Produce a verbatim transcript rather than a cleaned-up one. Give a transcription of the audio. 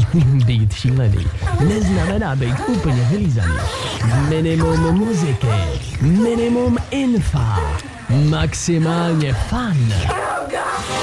Být šílený neznamená být úplně vylízaný. Minimum muziky, minimum infa, maximálně fun.